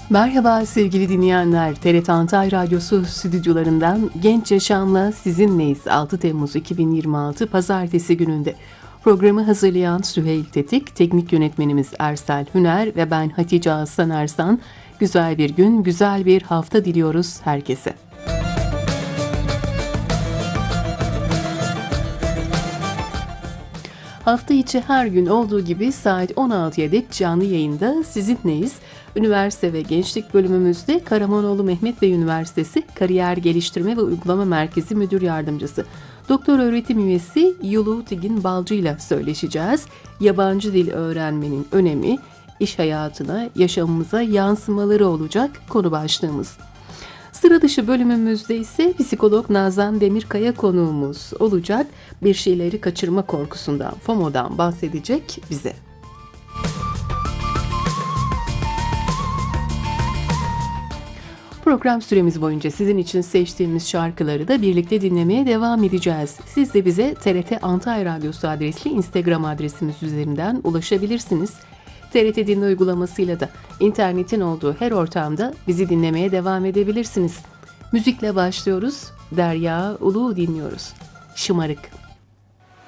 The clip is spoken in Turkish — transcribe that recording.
Merhaba sevgili dinleyenler, TRT Antay Radyosu stüdyolarından Genç Yaşam'la sizinleyiz 6 Temmuz 2026 Pazartesi gününde. Programı hazırlayan Süheyl Tetik, teknik yönetmenimiz Ersel Hüner ve ben Hatice Aslan Ersan. Güzel bir gün, güzel bir hafta diliyoruz herkese. Hafta içi her gün olduğu gibi saat 16'ya dek canlı yayında sizinleyiz. Üniversite ve Gençlik bölümümüzde Karamanoğlu Mehmet Bey Üniversitesi Kariyer Geliştirme ve Uygulama Merkezi Müdür Yardımcısı Doktor öğretim üyesi Yulu Tigin Balcı ile söyleşeceğiz. Yabancı dil öğrenmenin önemi, iş hayatına, yaşamımıza yansımaları olacak konu başlığımız. Sıra dışı bölümümüzde ise psikolog Nazan Demirkaya konuğumuz olacak. Bir şeyleri kaçırma korkusundan, FOMO'dan bahsedecek bize. Program süremiz boyunca sizin için seçtiğimiz şarkıları da birlikte dinlemeye devam edeceğiz. Siz de bize TRT Antay Radyosu adresli Instagram adresimiz üzerinden ulaşabilirsiniz. TRT Dinle uygulamasıyla da internetin olduğu her ortamda bizi dinlemeye devam edebilirsiniz. Müzikle başlıyoruz. Derya Ulu dinliyoruz. Şımarık.